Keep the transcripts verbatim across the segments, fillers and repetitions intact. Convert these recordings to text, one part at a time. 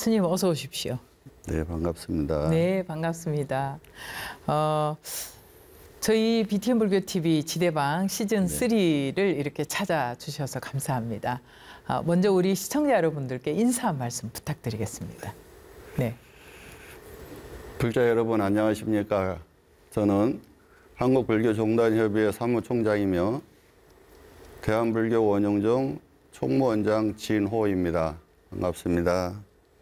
스님 어서 오십시오. 네, 반갑습니다. 네, 반갑습니다. 어, 저희 비티엠 불교티비 지대방 시즌 삼을 이렇게 찾아주셔서 감사합니다. 어, 먼저 우리 시청자 여러분들께 인사 한 말씀 부탁드리겠습니다. 네. 불자 여러분 안녕하십니까? 저는 한국불교종단협의회 사무총장이며 대한불교 원영종 총무원장 진호입니다. 반갑습니다.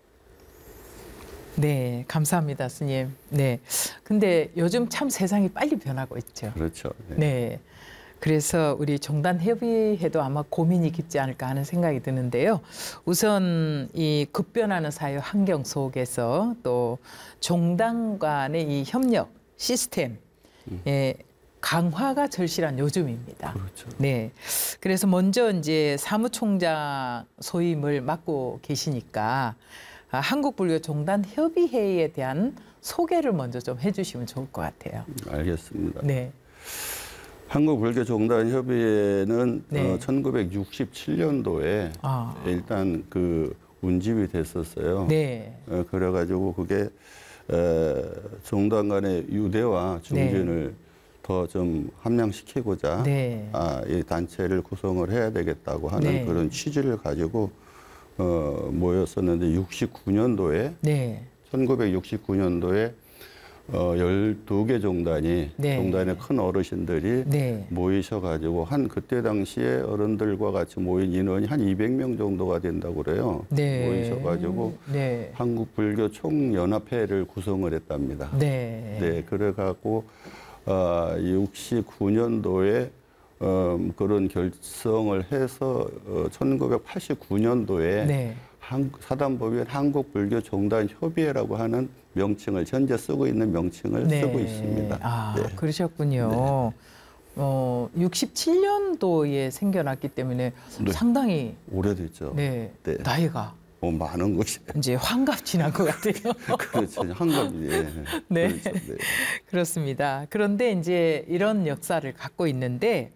네, 감사합니다, 스님. 네. 근데 요즘 참 세상이 빨리 변하고 있죠. 그렇죠. 네. 네. 그래서 우리 종단협의회도 아마 고민이 깊지 않을까 하는 생각이 드는데요. 우선 이 급변하는 사회 환경 속에서 또 종단 간의 이 협력 시스템 예, 강화가 절실한 요즘입니다. 그렇죠. 네. 그래서 먼저 이제 사무총장 소임을 맡고 계시니까 한국불교종단협의회에 대한 소개를 먼저 좀 해주시면 좋을 것 같아요. 알겠습니다. 네. 한국불교종단협의회는 네. 어, 천구백육십칠 년도에 아. 일단 그 운집이 됐었어요. 네. 어, 그래가지고 그게 에, 종단 간의 유대와 중진을 네. 더 좀 함량시키고자 네. 아, 이 단체를 구성을 해야 되겠다고 하는 네. 그런 취지를 가지고 어, 모였었는데 육십구 년도에 네. 천구백육십구 년도에 어, 열두 개 종단이 네. 종단의 큰 어르신들이 네. 모이셔가지고 한 그때 당시에 어른들과 같이 모인 인원이 한 이백 명 정도가 된다고 그래요. 네. 모이셔가지고 네. 한국불교 총연합회를 구성을 했답니다. 네. 네, 그래갖고 어, 육십구 년도에 어, 그런 결성을 해서 어, 천구백팔십구 년도에 네. 한, 사단법인 한국불교종단협의회라고 하는 명칭을 현재 쓰고 있는 명칭을 네. 쓰고 있습니다. 아, 네. 그러셨군요. 네. 어, 육십칠 년도에 생겨났기 때문에 네. 상당히 오래됐죠. 네, 네. 나이가 어, 많은 것이. 이제 환갑 지난 것 같아요. 그렇죠. 한갑이. 예. 네. 그렇죠. 네. 그렇습니다. 그런데 이제 이런 역사를 갖고 있는데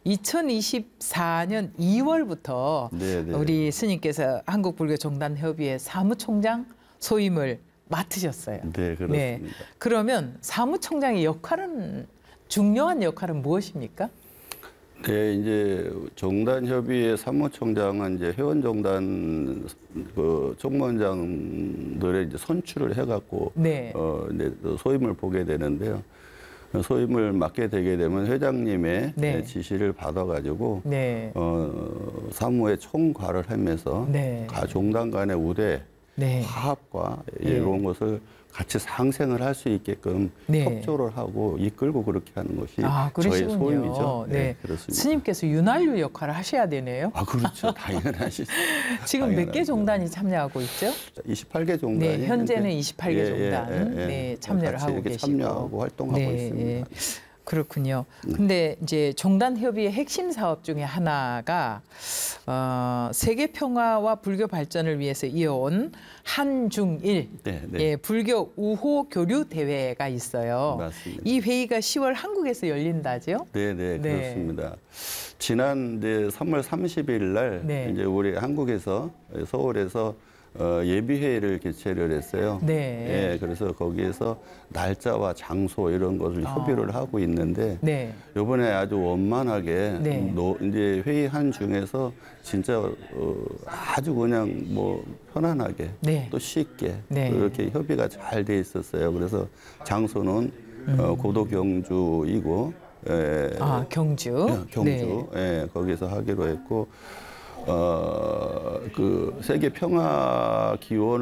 이천이십사 년 이월부터 네, 네. 우리 스님께서 한국불교종단협의회 사무총장 소임을 맡으셨어요. 네, 그렇습니다. 그러면 사무총장의 역할은 중요한 역할은 무엇입니까? 네, 이제 종단협의회 사무총장은 이제 회원종단 그 총무원장들의 이제 선출을 해갖고 네. 어, 이제 소임을 보게 되는데요. 소임을 맡게 되게 되면 회장님의 네. 지시를 받아가지고 네. 어, 사무의 총괄을 하면서 네. 가 종단 간의 우대, 네. 화합과 네. 이런 것을 같이 상생을 할 수 있게끔 네. 협조를 하고 이끌고 그렇게 하는 것이 아, 저의 그러시군요. 소임이죠. 네. 네, 그렇습니다. 스님께서 윤활유 역할을 하셔야 되네요. 아, 그렇죠. 당연하시죠. 지금 몇 개 당연하죠. 종단이 참여하고 있죠? 이십팔 개 종단이 네, 현재는 현재- 이십팔 개 예, 종단 예, 예, 예. 네, 참여를 같이 하고 이렇게 계시고. 참여하고 활동하고 네, 있습니다. 예. 그렇군요. 근데 이제 종단협의회 핵심 사업 중에 하나가 어, 세계 평화와 불교 발전을 위해서 이어온 한중일 네, 네. 예, 불교 우호 교류 대회가 있어요. 맞습니다. 이 회의가 시월 한국에서 열린다죠? 네, 네, 네. 그렇습니다. 지난 이제 삼월 삼십일 날 네. 이제 우리 한국에서 서울에서 어, 예비회의를 개최를 했어요. 네. 예, 그래서 거기에서 날짜와 장소 이런 것을 아. 협의를 하고 있는데 네. 이번에 아주 원만하게 네. 노, 이제 회의한 중에서 진짜 어, 아주 그냥 뭐 편안하게 네. 또 쉽게 네. 그렇게 협의가 잘 돼 있었어요. 그래서 장소는 음. 어, 고도 경주이고 예, 아, 경주. 예, 경주 네. 예, 거기서 하기로 했고 어, 그 세계 평화 기원을